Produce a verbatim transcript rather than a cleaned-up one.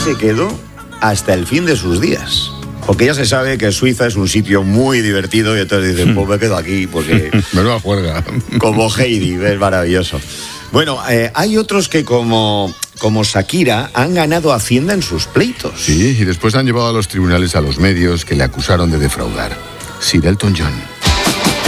se quedó hasta el fin de sus días. Porque ya se sabe que Suiza es un sitio muy divertido y entonces dicen, pues me quedo aquí porque... Menuda juerga. Como Heidi, es maravilloso. Bueno, eh, hay otros que como, como Shakira han ganado Hacienda en sus pleitos. Sí, y después han llevado a los tribunales a los medios que le acusaron de defraudar. Sir Elton John.